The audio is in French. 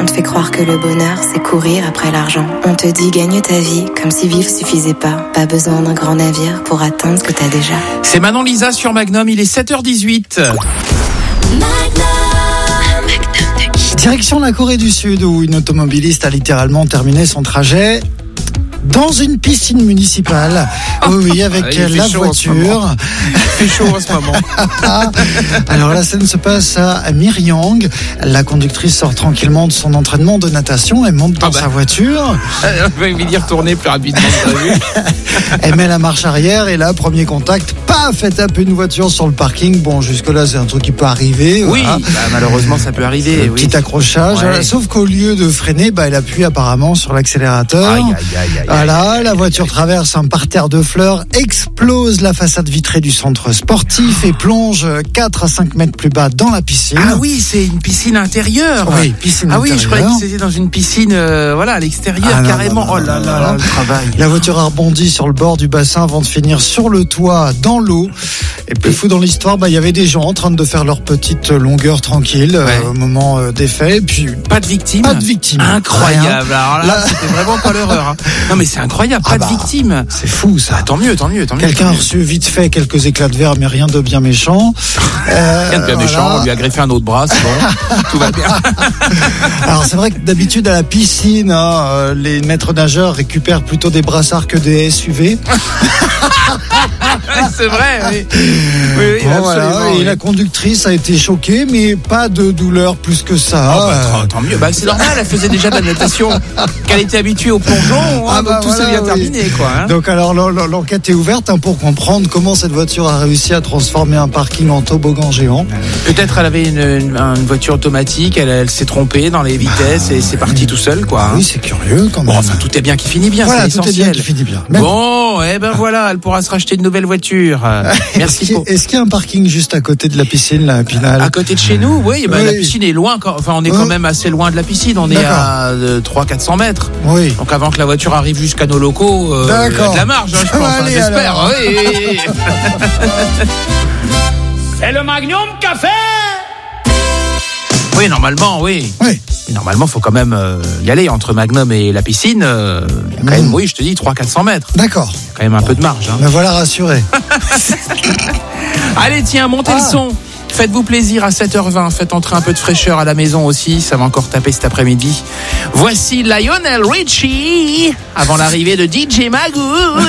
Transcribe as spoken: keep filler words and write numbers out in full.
te fait croire que le bonheur, c'est courir après l'argent. On te dit gagne ta vie, comme si vivre suffisait pas. Pas besoin d'un grand navire pour atteindre ce que t'as déjà. C'est Manon Lisa sur Magnum, il est sept heures dix-huit. Direction la Corée du Sud, où une automobiliste a littéralement terminé son trajet dans une piscine municipale. Oui, oui, avec ah, la voiture. Il fait chaud en ce moment. Alors la scène se passe à Miryang. La conductrice sort tranquillement de son entraînement de natation. Elle monte dans ah bah. sa voiture. Elle va y retourner plus rapidement que prévu. Elle met la marche arrière et là, premier contact, paf, elle tape une voiture sur le parking. Bon, jusque-là, c'est un truc qui peut arriver. Oui, voilà. bah, malheureusement, ça peut arriver. Un oui. petit accrochage. Ouais. Voilà, sauf qu'au lieu de freiner, bah, elle appuie apparemment sur l'accélérateur. Aïe, aïe, aïe, aïe, voilà, aïe, la aïe, voiture aïe. traverse un parterre de fleurs, explose la façade vitrée du centre sportif et plonge quatre à cinq mètres plus bas dans la piscine. Ah oui, c'est une piscine intérieure. Oui, piscine ah intérieure. oui, je croyais que c'était dans une piscine, euh, voilà, à l'extérieur, ah non, carrément. Non, non, oh là non, là, non, là non. le travail. La voiture a rebondi sur le bord du bassin avant de finir sur le toit, dans l'eau. Et plus fou dans l'histoire, bah, il y avait des gens en train de faire leur petite longueur tranquille ouais. euh, au moment euh, des faits. Et puis, pas de victime. Pas de victime. Incroyable. Alors là, là... c'était vraiment pas l'horreur. Hein. Non mais c'est incroyable, pas ah bah, de victime. C'est fou ça. Ah, tant mieux, tant mieux, tant mieux. Quelqu'un a reçu vite fait quelques éclats de verre, mais rien de bien méchant. Euh, rien de bien voilà. méchant, on lui a greffé un autre bras, c'est bon, tout va bien. Alors c'est vrai que d'habitude à la piscine, hein, les maîtres nageurs récupèrent plutôt des brassards que des S U V. C'est vrai, oui. Oui, oui, bon, absolument. Voilà. Et oui. la conductrice a été choquée, mais pas de douleur plus que ça. Oh, bah, tant, tant mieux. Bah, c'est normal, elle faisait déjà de la natation. Qu'elle était habituée au plongeon, hein, ah bah, donc tout voilà, s'est bien oui. terminé, quoi. Hein. Donc alors l'enquête est ouverte hein, pour comprendre comment cette voiture a réussi à transformer un parking en toboggan géant. Peut-être elle avait une, une, une voiture automatique, elle, elle s'est trompée dans les vitesses bah, et c'est parti tout seul, quoi. Hein. Oui, c'est curieux quand même. Bon, enfin, tout est bien qui finit bien, voilà, c'est essentiel. Tout est bien qui finit bien. Même... Bon, eh ben voilà, elle pourra se racheter une nouvelle voiture. Merci. Est-ce qu'il, pour... est-ce qu'il y a un parking juste à côté de la piscine, là, à Pinal ? À côté de chez nous, oui. Ben, oui. La piscine est loin. Quand... Enfin, on est quand oui. même assez loin de la piscine. On D'accord. est à euh, trois cents à quatre cents mètres. Oui. Donc avant que la voiture arrive jusqu'à nos locaux, euh, il y a de la marge, hein, je pense. Enfin, j'espère. Oui. C'est le Magnum Café. Oui, normalement, oui. Oui. Et normalement, il faut quand même euh, y aller entre Magnum et la piscine. Euh, y a quand mmh. même, oui, je te dis, trois cents à quatre cents mètres. D'accord. Il y a quand même un peu de marge. Hein. Me voilà rassuré. Allez, tiens, montez ah. le son. Faites-vous plaisir à sept heures vingt. Faites entrer un peu de fraîcheur à la maison aussi. Ça va encore taper cet après-midi. Voici Lionel Richie avant l'arrivée de D J Magoo.